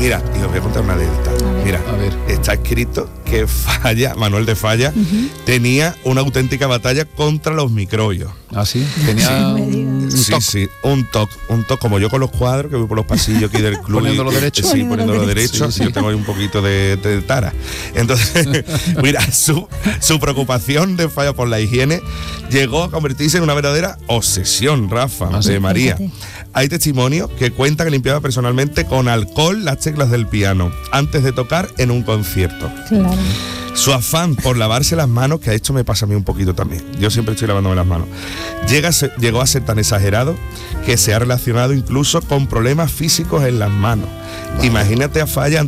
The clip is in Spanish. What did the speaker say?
Mira, y os voy a contar una anécdota. Mira, está escrito que Falla, Manuel de Falla, tenía una auténtica batalla contra los microbios. ¿Ah, sí? Tenía un toque, como yo con los cuadros, que voy por los pasillos aquí del club. Poniéndolo derecho. Sí, poniéndolo derecho. Sí. Yo tengo ahí un poquito de tara. Entonces, mira, su preocupación de Falla por la higiene llegó a convertirse en una verdadera obsesión, Rafa, de María. Hay testimonios que cuentan que limpiaba personalmente con alcohol las teclas del piano antes de tocar en un concierto. Claro. Su afán por lavarse las manos, que a esto me pasa a mí un poquito también, yo siempre estoy lavándome las manos, llegó a ser tan exagerado que se ha relacionado incluso con problemas físicos en las manos. Imagínate a Falla